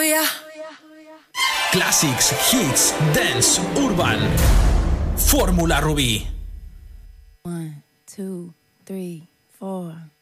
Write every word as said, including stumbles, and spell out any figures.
Classics, hits, dance, urban. Fórmula Rubí. One, two, three, four.